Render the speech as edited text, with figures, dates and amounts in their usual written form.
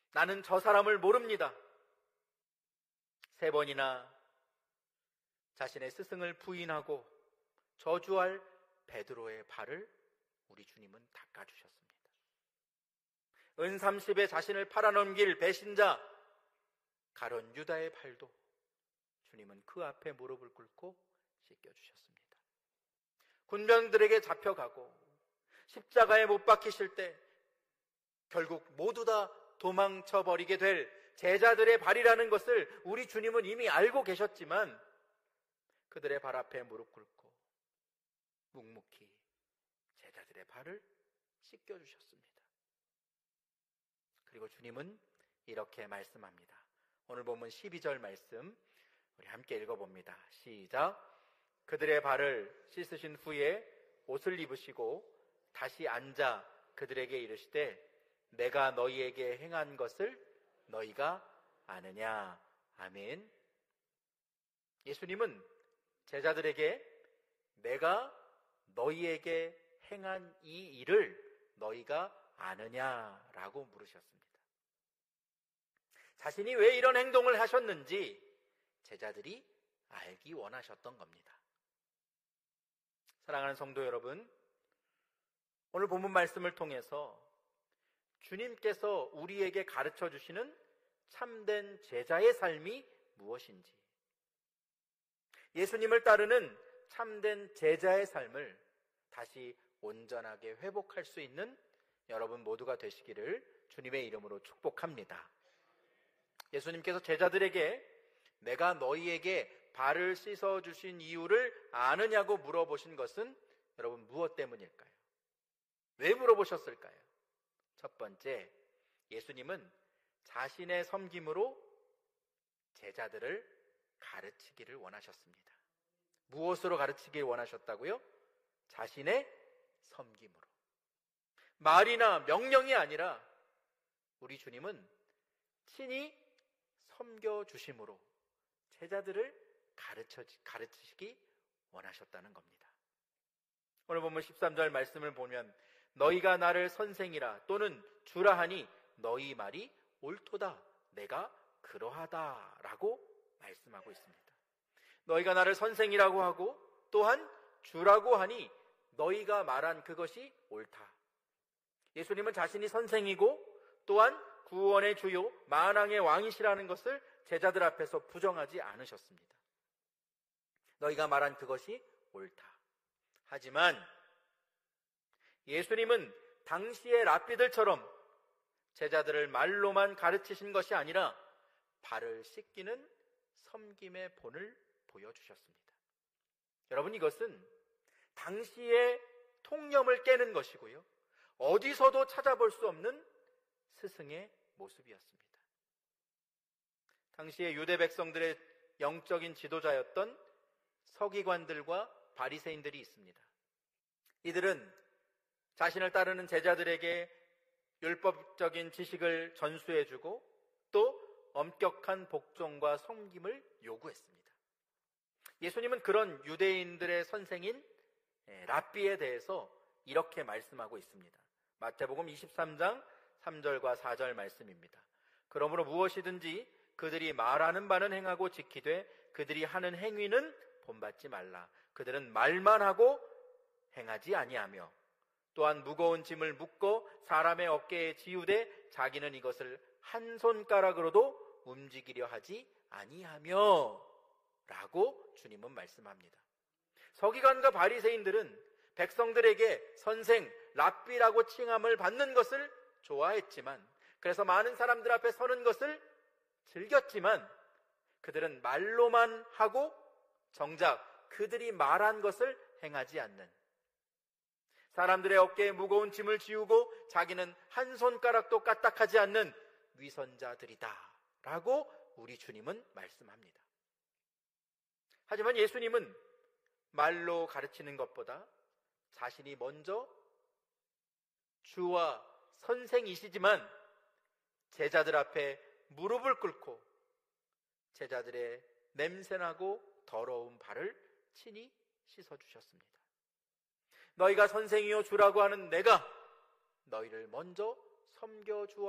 나는 저 사람을 모릅니다. 3번이나 자신의 스승을 부인하고 저주할 베드로의 발을 우리 주님은 닦아주셨습니다. 은 30에 자신을 팔아넘길 배신자 가룟 유다의 발도 주님은 그 앞에 무릎을 꿇고 씻겨주셨습니다. 군병들에게 잡혀가고 십자가에 못 박히실 때 결국 모두 다 도망쳐버리게 될 제자들의 발이라는 것을 우리 주님은 이미 알고 계셨지만 그들의 발 앞에 무릎 꿇고 묵묵히 제자들의 발을 씻겨주셨습니다. 그리고 주님은 이렇게 말씀합니다. 오늘 본문 12절 말씀 우리 함께 읽어봅니다. 시작. 그들의 발을 씻으신 후에 옷을 입으시고 다시 앉아 그들에게 이르시되 내가 너희에게 행한 것을 너희가 아느냐. 아멘. 예수님은 제자들에게 내가 너희에게 행한 이 일을 너희가 아느냐라고 물으셨습니다. 자신이 왜 이런 행동을 하셨는지 제자들이 알기 원하셨던 겁니다. 사랑하는 성도 여러분, 오늘 본문 말씀을 통해서 주님께서 우리에게 가르쳐 주시는 참된 제자의 삶이 무엇인지, 예수님을 따르는 참된 제자의 삶을 다시 온전하게 회복할 수 있는 여러분 모두가 되시기를 주님의 이름으로 축복합니다. 예수님께서 제자들에게 내가 너희에게 발을 씻어주신 이유를 아느냐고 물어보신 것은 여러분 무엇 때문일까요? 왜 물어보셨을까요? 첫 번째, 예수님은 자신의 섬김으로 제자들을 가르치기를 원하셨습니다. 무엇으로 가르치기를 원하셨다고요? 자신의 섬김으로. 말이나 명령이 아니라 우리 주님은 친히 섬겨주심으로 제자들을 가르치시기 원하셨다는 겁니다. 오늘 본문 13절 말씀을 보면 너희가 나를 선생이라 또는 주라 하니 너희 말이 옳도다. 내가 그러하다라고 말씀하고 있습니다. 너희가 나를 선생이라고 하고 또한 주라고 하니 너희가 말한 그것이 옳다. 예수님은 자신이 선생이고 또한 구원의 주요 만왕의 왕이시라는 것을 제자들 앞에서 부정하지 않으셨습니다. 너희가 말한 그것이 옳다. 하지만 예수님은 당시의 랍비들처럼 제자들을 말로만 가르치신 것이 아니라 발을 씻기는 섬김의 본을 보여주셨습니다. 여러분, 이것은 당시의 통념을 깨는 것이고요, 어디서도 찾아볼 수 없는 스승의 모습이었습니다. 당시의 유대 백성들의 영적인 지도자였던 서기관들과 바리새인들이 있습니다. 이들은 자신을 따르는 제자들에게 율법적인 지식을 전수해주고 또 엄격한 복종과 섬김을 요구했습니다. 예수님은 그런 유대인들의 선생인 랍비에 대해서 이렇게 말씀하고 있습니다. 마태복음 23장 3절과 4절 말씀입니다. 그러므로 무엇이든지 그들이 말하는 바는 행하고 지키되 그들이 하는 행위는 본받지 말라. 그들은 말만 하고 행하지 아니하며 또한 무거운 짐을 묶고 사람의 어깨에 지우되 자기는 이것을 한 손가락으로도 움직이려 하지 아니하며 라고 주님은 말씀합니다. 서기관과 바리새인들은 백성들에게 선생, 랍비라고 칭함을 받는 것을 좋아했지만, 그래서 많은 사람들 앞에 서는 것을 즐겼지만 그들은 말로만 하고 정작 그들이 말한 것을 행하지 않는, 사람들의 어깨에 무거운 짐을 지우고 자기는 한 손가락도 까딱하지 않는 위선자들이다 라고 우리 주님은 말씀합니다. 하지만 예수님은 말로 가르치는 것보다 자신이 먼저 주와 선생이시지만 제자들 앞에 무릎을 꿇고 제자들의 냄새나고 더러운 발을 친히 씻어주셨습니다. 너희가 선생이요 주라고 하는 내가 너희를 먼저 섬겨주어